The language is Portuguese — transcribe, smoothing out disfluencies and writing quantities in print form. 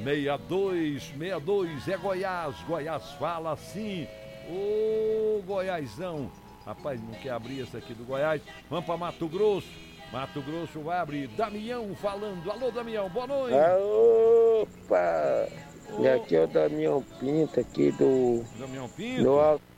6262 é Goiás. Goiás fala assim. Ô Goiásão. Rapaz, não quer abrir esse aqui do Goiás. Vamos para Mato Grosso. Mato Grosso vai abrir. Damião falando. Alô, Damião, boa noite. Opa! E aqui é o Damião Pinto, aqui do... Damião Pinto? Do Alto